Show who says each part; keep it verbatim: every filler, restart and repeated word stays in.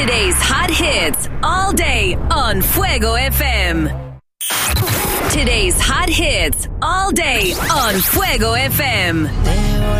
Speaker 1: Today's hot hits all day on Fuego F M. Today's hot hits all day on Fuego F M.
Speaker 2: Debo